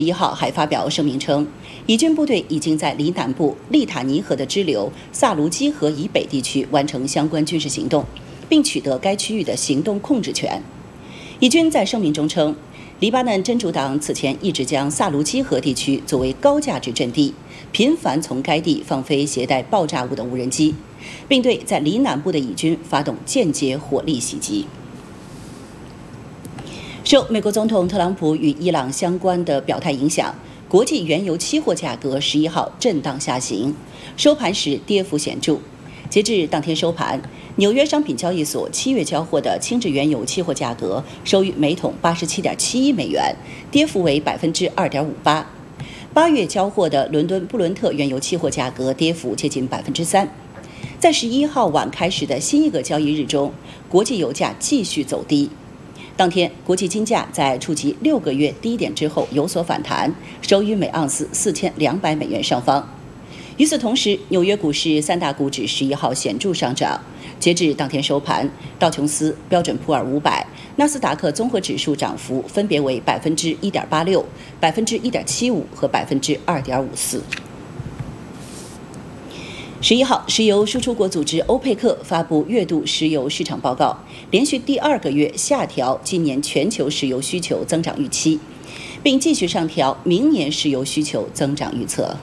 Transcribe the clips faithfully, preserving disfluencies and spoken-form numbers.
一号还发表声明称，以军部队已经在黎南部利塔尼河的支流萨卢基河以北地区完成相关军事行动，并取得该区域的行动控制权。以军在声明中称，黎巴嫩真主党此前一直将萨卢基河地区作为高价值阵地，频繁从该地放飞携带爆炸物的无人机，并对在黎南部的以军发动间接火力袭击。受美国总统特朗普与伊朗相关的表态影响，国际原油期货价格十一号震荡下行，收盘时跌幅显著。截至当天收盘，纽约商品交易所七月交货的轻质原油期货价格收于每桶八十七点七一美元，跌幅为百分之二点五八。八月交货的伦敦布伦特原油期货价格跌幅接近百分之三。在十一号晚开始的新一个交易日中，国际油价继续走低。当天，国际金价在触及六个月低点之后有所反弹，收于每盎司四千两百美元上方。与此同时，纽约股市三大股指十一号显著上涨。截至当天收盘，道琼斯、标准普尔五百、纳斯达克综合指数涨幅分别为百分之一点八六、百分之一点七五和百分之二点五四。十一号，石油输出国组织欧佩克发布月度石油市场报告，连续第二个月下调今年全球石油需求增长预期，并继续上调明年石油需求增长预测。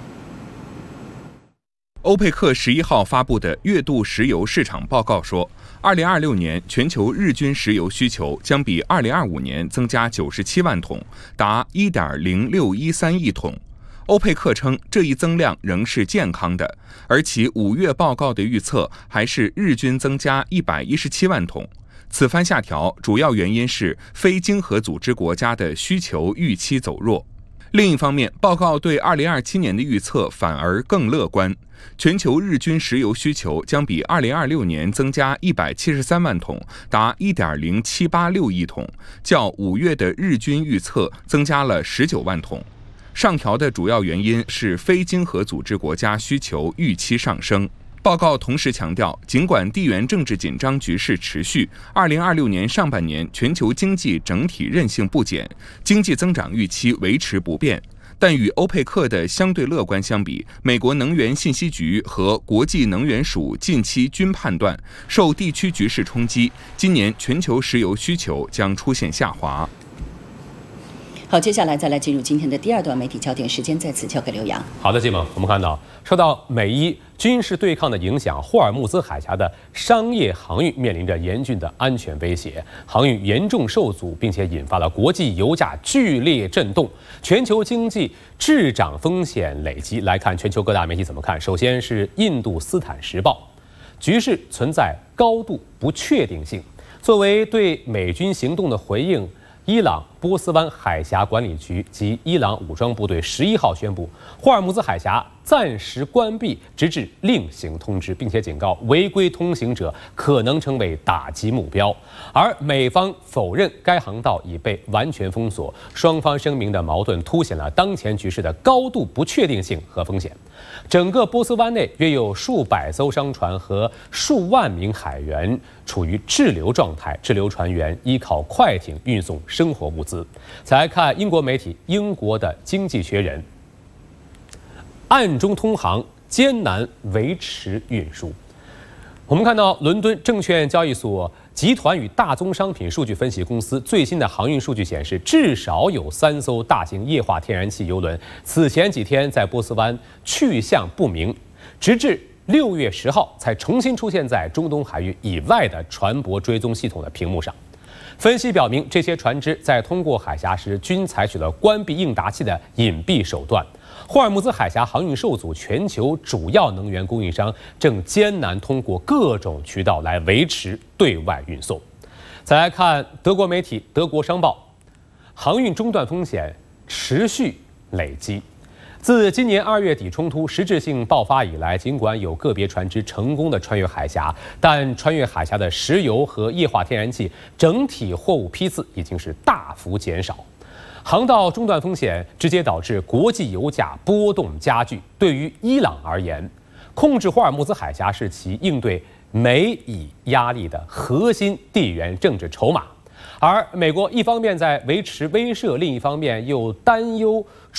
欧佩克十一号发布的月度石油市场报告说，二零二六年全球日均石油需求将比二零二五年增加九十七万桶，达一点零六一三亿桶。欧佩克称，这一增量仍是健康的，而其五月报告的预测还是日均增加一百一十七万桶。此番下调主要原因是非经合组织国家的需求预期走弱。另一方面，报告对二零二七年的预测反而更乐观，全球日均石油需求将比二零二六年增加一百七十三万桶，达一点零七八六亿桶，较五月的日均预测增加了十九万桶。上调的主要原因是非经合组织国家需求预期上升。报告同时强调，尽管地缘政治紧张局势持续，二零二六年上半年全球经济整体韧性不减，经济增长预期维持不变。但与欧佩克的相对乐观相比，美国能源信息局和国际能源署近期均判断，受地区局势冲击，今年全球石油需求将出现下滑。 好，接下来再来进入今天的第二段媒体焦点时间，再次交给刘洋。 好的，季萌，我们看到受到美伊军事对抗的影响，霍尔木兹海峡的商业航运面临着严峻的安全威胁，航运严重受阻，并且引发了国际油价剧烈震动，全球经济滞涨风险累积。来看全球各大媒体怎么看？首先是印度斯坦时报，局势存在高度不确定性。作为对美军行动的回应，伊朗波斯湾海峡管理局及伊朗武装部队十一号宣布，霍尔木兹海峡暂时关闭，直至另行通知，并且警告违规通行者可能成为打击目标。而美方否认该航道已被完全封锁，双方声明的矛盾凸显了当前局势的高度不确定性和风险。整个波斯湾内约有数百艘商船和数万名海员处于滞留状态，滞留船员依靠快艇运送生活物资。再来看英国媒体《英国的经济学人》，暗中通航艰难维持运输。我们看到伦敦证券交易所集团与大宗商品数据分析公司最新的航运数据显示，至少有三艘大型液化天然气油轮此前几天在波斯湾去向不明，直至六月十号才重新出现在中东海域以外的船舶追踪系统的屏幕上。分析表明，这些船只在通过海峡时均采取了关闭应答器的隐蔽手段。霍尔木兹海峡航运受阻，全球主要能源供应商正艰难通过各种渠道来维持对外运送。再来看德国媒体《德国商报》，航运中断风险持续累积。自今年二月底冲突实质性爆发以来，尽管有个别船只成功的穿越海峡，但穿越海峡的石油和液化天然气整体货物批次已经是大幅减少。航道中断风险直接导致国际油价波动加剧。对于伊朗而言，控制霍尔木兹海峡是其应对美以压力的核心地缘政治筹码。 而美国一方面在维持威慑，另一方面又担忧